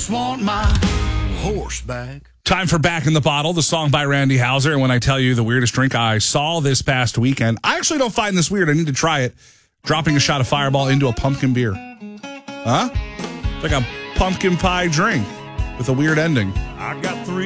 just want my horse back. Time for Back in the Bottle, the song by Randy Houser. And when I tell you the weirdest drink I saw this past weekend, I actually don't find this weird. I need to try it. Dropping a shot of Fireball into a pumpkin beer. Huh? It's like a pumpkin pie drink with a weird ending. I got 3